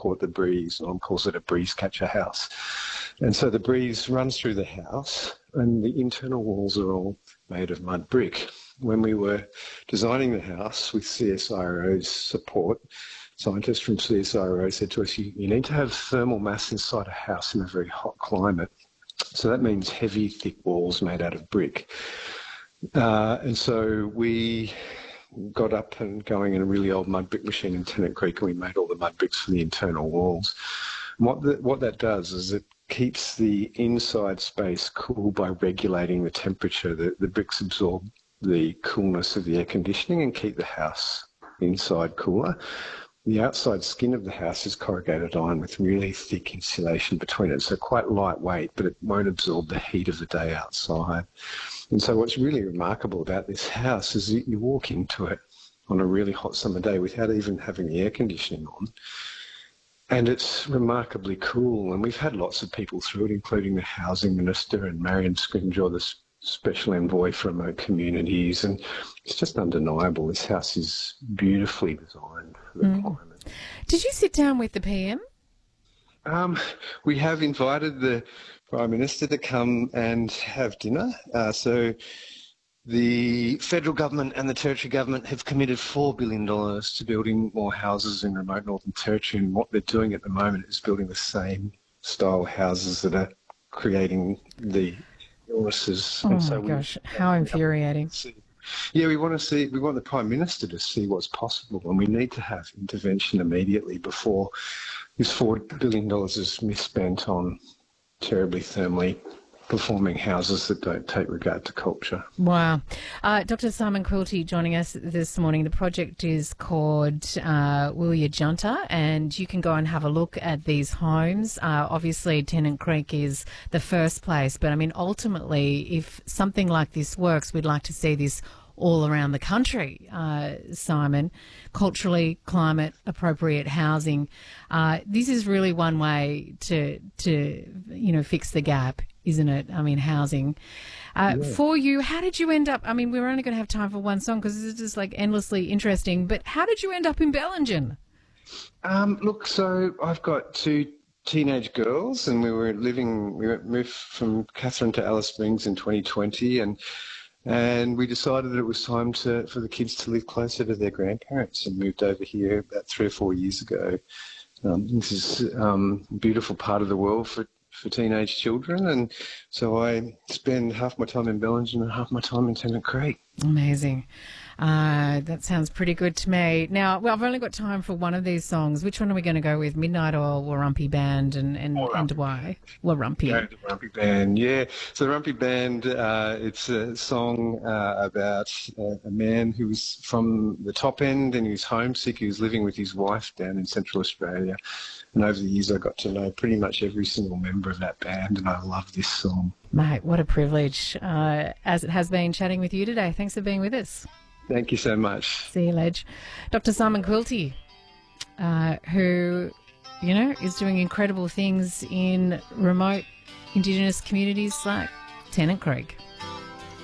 support the breeze. Mum calls it a breeze catcher house. And so the breeze runs through the house and the internal walls are all made of mud brick. When we were designing the house with CSIRO's support, scientists from CSIRO said to us, you need to have thermal mass inside a house in a very hot climate. So that means heavy, thick walls made out of brick. And so we got up and going in a really old mud brick machine in Tennant Creek, and we made all the mud bricks for the internal walls. And what that does is it keeps the inside space cool by regulating the temperature. The bricks absorb the coolness of the air conditioning and keep the house inside cooler. The outside skin of the house is corrugated iron with really thick insulation between it, so quite lightweight, but it won't absorb the heat of the day outside. And so what's really remarkable about this house is that you walk into it on a really hot summer day without even having the air conditioning on, and it's remarkably cool. And we've had lots of people through it, including the Housing Minister and Marion Scrimgeour, the Special Envoy for Remote Communities, and it's just undeniable. This house is beautifully designed for the climate. Did you sit down with the PM? We have invited the Prime Minister to come and have dinner. So the federal government and the territory government have committed $4 billion to building more houses in remote Northern Territory, and what they're doing at the moment is building the same style houses that are creating the illnesses. Oh, my gosh, how infuriating. Yeah, we want the Prime Minister to see what's possible, and we need to have intervention immediately before this $4 billion is misspent on terribly thermally performing houses that don't take regard to culture. Wow. Dr. Simon Quilty joining us this morning. The project is called Wilya Junta, and you can go and have a look at these homes. Obviously, Tennant Creek is the first place, but I mean, ultimately, if something like this works, we'd like to see this all around the country, Simon. Culturally, climate appropriate housing. This is really one way to fix the gap, isn't it? I mean, housing. For you, how did you end up? I mean, we're only going to have time for one song because this is just like endlessly interesting. But how did you end up in Bellingen? Look, so I've got two teenage girls, and we moved from Katherine to Alice Springs in 2020, and we decided that it was time for the kids to live closer to their grandparents, and moved over here about 3 or 4 years ago. This is a beautiful part of the world for teenage children, and so I spend half my time in Bellingen and half my time in Tennant Creek. Amazing. That sounds pretty good to me. Now, well, I've only got time for one of these songs. Which one are we going to go with? Midnight Oil, Warumpi Band, and why? Warumpi. The Warumpi Band, yeah. So the Warumpi Band, it's a song about a man who was from the top end and he was homesick. He was living with his wife down in Central Australia. And over the years, I got to know pretty much every single member of that band, and I love this song. Mate, what a privilege, as it has been chatting with you today. Thanks for being with us. Thank you so much. See you, Ledge. Dr. Simon Quilty, who, is doing incredible things in remote Indigenous communities like Tennant Creek.